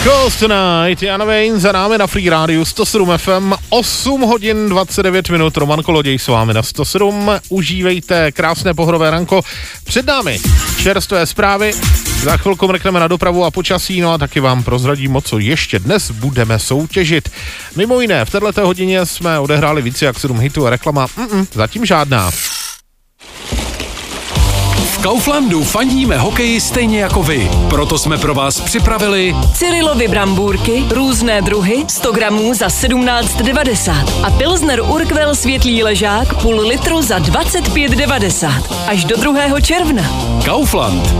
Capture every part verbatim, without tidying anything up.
Ghost Tonight, Jana Wayne za námi na Free Radio sto sedm F M, osm hodin dvacet devět minut, Roman Koloděj s vámi na sto sedm, užívejte krásné pohodové ranko, před námi čerstvé zprávy, za chvilku mrkneme na dopravu a počasí, no a taky vám prozradím, o co ještě dnes budeme soutěžit. Mimo jiné, v této hodině jsme odehráli více jak sedm hitů a reklama, mm-mm, zatím žádná. V Kauflandu fandíme hokeji stejně jako vy. Proto jsme pro vás připravili Cyrilovy brambůrky, různé druhy, sto gramů za sedmnáct devadesát a Pilsner Urquell světlý ležák půl litru za dvacet pět devadesát. Až do druhého června. Kaufland.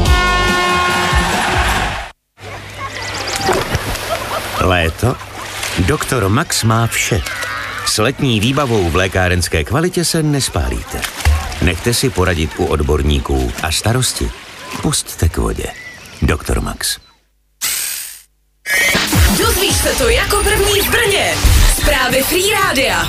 Léto? Doktor Max má vše. S letní výbavou v lékárenské kvalitě se nespálíte. Nechte si poradit u odborníků a starosti pusťte k vodě. Doktor Max. Dozvíš se to jako první v Brně. Zprávy Free Rádia.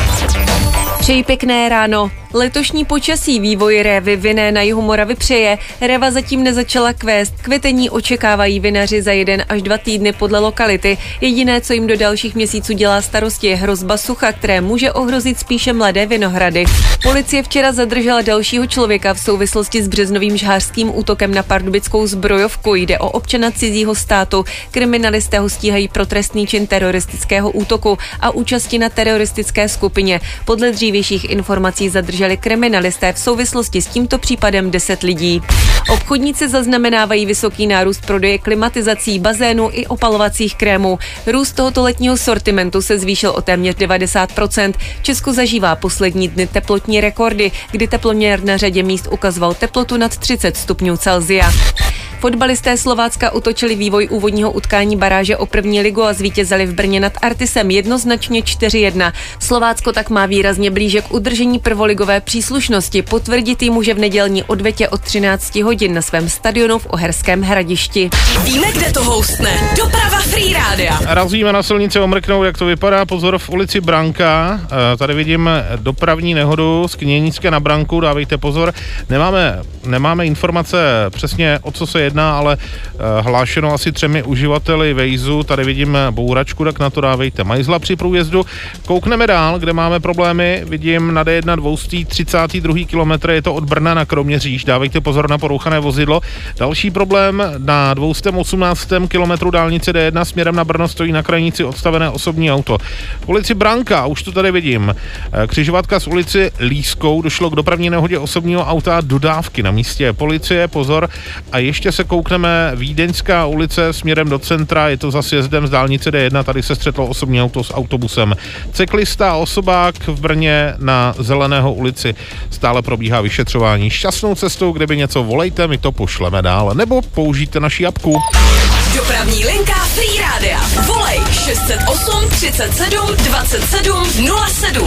Přeji pěkné ráno. Letošní počasí vývoj révy vinné na jihu Moravy přeje. Réva zatím nezačala kvést. Kvetení očekávají vinaři za jeden až dva týdny podle lokality. Jediné, co jim do dalších měsíců dělá starosti, je hrozba sucha, které může ohrozit spíše mladé vinohrady. Policie včera zadržela dalšího člověka v souvislosti s březnovým žhářským útokem na pardubickou zbrojovku. Jde o občana cizího státu. Kriminalisté ho stíhají pro trestný čin teroristického útoku a účasti na teroristické skupině. Podle dřívějších informací zadrželi kriminalisté v souvislosti s tímto případem deset lidí. Obchodníci zaznamenávají vysoký nárůst prodeje klimatizací, bazénů i opalovacích krémů. Růst tohoto letního sortimentu se zvýšil o téměř devadesát procent. Česko zažívá poslední dny teplotní rekordy, kdy teploměr na řadě míst ukazoval teplotu nad třicet stupňů Celsia. Fotbalisté Slovácka otočili vývoj úvodního utkání baráže o první ligu a zvítězili v Brně nad Artisem jednoznačně čtyři jedna. Slovácko tak má výrazně blíže k udržení prvoligové příslušnosti. Potvrdit jí může v nedělní odvetě od třináct hodin na svém stadionu v Uherském Hradišti. Víme, kde to houstne. Doprava Free Rádia. Razíme na silnici, omrknou, jak to vypadá. Pozor, v ulici Branka. Tady vidím dopravní nehodu z Kněnické na Branku. Dávejte pozor. Nemáme, nemáme informace přesně, o co se jedná, ale hlášeno asi třemi uživateli Vejzu. Tady vidím bouračku, tak na to dávejte majzla při průjezdu. Koukneme dál, kde máme problémy. Vidím na D jedna dvoustý třicátý druhý kilometr, je to od Brna na Kroměříž. Dávejte pozor na porouchané vozidlo. Další problém na dvě osmnáctém kilometru dálnice D jedna směrem na Brno stojí na krajnici odstavené osobní auto. V ulici Branka, už to tady vidím. Křižovatka z ulici Lískou, došlo k dopravní nehodě osobního auta a dodávky na místě policie, pozor. A ještě se koukneme, Vídeňská ulice směrem do centra, je to za sjezdem z dálnice D jedna, tady se střetlo osobní auto s autobusem. Cyklista a osobák v Brně na Zeleného ulici, stále probíhá vyšetřování. Šťastnou cestou, kdyby něco, volejte, my to pošleme dál, nebo použijte naši apku. Dopravní linka Free Rádia. Volej šest set osm třicet sedm dvacet sedm nula sedm.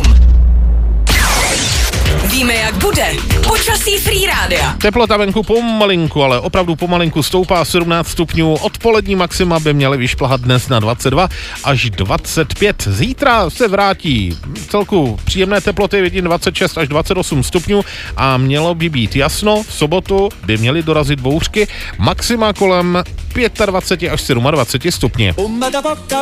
Víme, jak bude. Počasí Free Rádia. Teplota venku pomalinku, ale opravdu pomalinku stoupá sedmnáct stupňů. Odpolední maxima by měly vyšplhat dnes na dvacet dva až dvacet pět. Zítra se vrátí celku příjemné teploty, vidím dvacet šest až dvacet osm stupňů a mělo by být jasno. V sobotu by měly dorazit bouřky. Maxima kolem dvacet pět až dvacet sedm stupňů.